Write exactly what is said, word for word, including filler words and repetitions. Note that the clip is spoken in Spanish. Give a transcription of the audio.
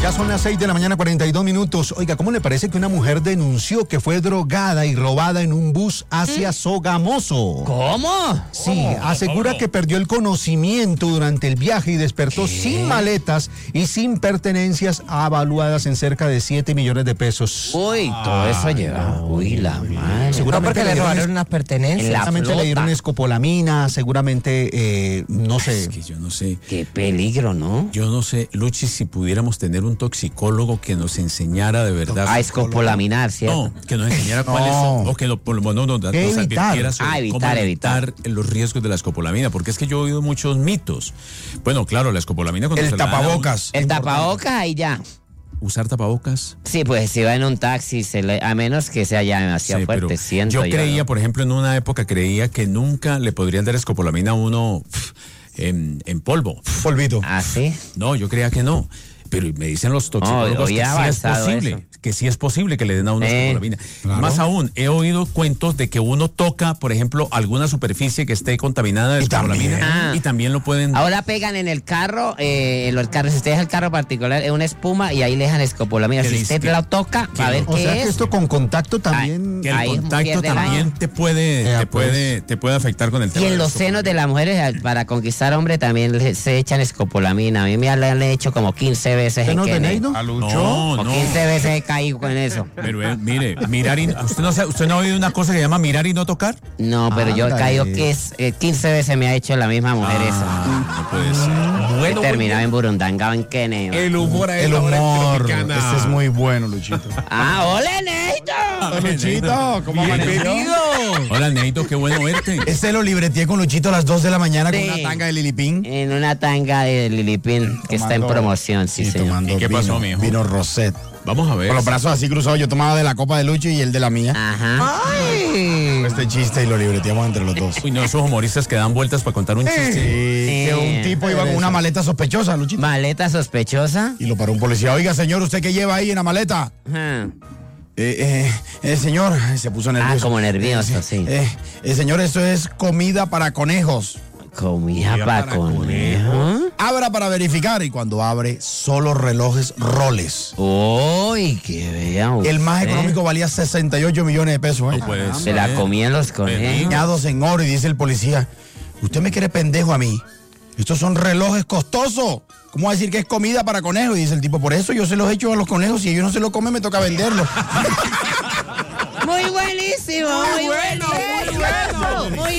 Ya son las seis de la mañana, cuarenta y dos minutos. Oiga, ¿cómo le parece que una mujer denunció que fue drogada y robada en un bus hacia Sogamoso? ¿Cómo? Sí, asegura que perdió el conocimiento durante el viaje y despertó sin maletas y sin pertenencias avaluadas en cerca de siete millones de pesos. Uy, todo eso lleva. Uy, la madre. Seguramente no, porque le dieron robaron es- unas pertenencias. Seguramente le dieron escopolamina, seguramente, eh, no sé. Es que yo no sé. Qué peligro, ¿no? Yo no sé, Luchi, si pudiéramos tener un toxicólogo que nos enseñara de verdad. A escopolaminar, ¿cierto? No, que nos enseñara cuáles son, o que lo, por lo menos nos, nos ¿Qué evitar? advirtiera sobre Ah, evitar, cómo evitar. los riesgos de la escopolamina, porque es que yo he oído muchos mitos. Bueno, claro, la escopolamina cuando El se la dan a un- tapabocas. El tapabocas ahí ya. usar tapabocas. Sí, pues si va en un taxi, se le, a menos que sea ya demasiado Sí, pero fuerte, siento yo yo. creía, por ejemplo, en una época creía que nunca le podrían dar escopolamina a uno pf, en, en polvo. Polvito. ¿Ah, sí? No, yo creía que no. Pero me dicen los toxicólogos No, que sí hoy ha es avanzado posible, eso. que sí es posible que le den a uno Eh, escopolamina. claro. Más aún, he oído cuentos de que uno toca, por ejemplo, alguna superficie que esté contaminada de Y escopolamina también. Ah. y también lo pueden. Ahora pegan en el carro, eh, en los carros, si usted deja el carro particular, es una espuma y ahí le dejan escopolamina. ¿Qué Si dice? usted ¿Qué? lo toca, va a ver O qué sea que es. esto con contacto también. que el ahí contacto pierde el también año. te puede, Eh, te pues. puede, te puede afectar con el tema. Y en de la los senos de las mujeres, al- para conquistar hombre, también le- se echan escopolamina. A mí me han, le han hecho como quince veces. ¿Senos en de Kennedy. Neido? No, Como no. quince veces he caído con eso. Pero eh, mire, mirar y usted no sabe- usted no ha oído una cosa que se llama mirar y no tocar. No, pero yo he Ándale. caído que es, eh, quince veces me ha hecho la misma mujer Ah, no puede ser. eso. He terminado en Burundanga o en Kennedy. El humor a El esta hora humor. tropicana. Este es muy bueno, Luchito. Ah, hola, Neito. Luchito, ¿cómo amaneció? Hola, Neito, qué bueno verte. Este lo libreteé con Luchito a las dos de la mañana Sí. con una tanga de Lilipín. En una tanga de Lilipín que está en Tomando- promoción, sí, Sí, señor. tomando ¿Y qué pasó, vino, mijo? Vino Rosette. Vamos a ver. Con los brazos así cruzados, yo tomaba de la copa de Lucho y él de la mía. Ajá. Ay. Este chiste y lo libreteamos entre los dos. Uy, no, esos humoristas que dan vueltas para contar un chiste. Sí, que un tipo iba con una maleta sospechosa, Luchito. Maleta sospechosa. Y lo paró un policía. Oiga, señor, ¿usted qué lleva ahí en la maleta? Ajá. Eh, eh, eh, señor, se puso nervioso. Ah, como nervioso, Eh, sí. Eh, eh, señor, esto es comida para conejos. Comida para conejo. Abra para verificar y cuando abre, solo relojes Rolex. Uy, que vea usted. El más económico valía sesenta y ocho millones de pesos. ¿eh? No puede Se la ser. comían los conejos. Bañados en oro y dice el policía, usted me quiere pendejo a mí. Estos son relojes costosos. ¿Cómo va a decir que es comida para conejos? Y dice el tipo, por eso yo se los echo a los conejos y ellos no se lo comen, me toca venderlos. Muy buenísimo, muy, bueno, muy bueno. Muy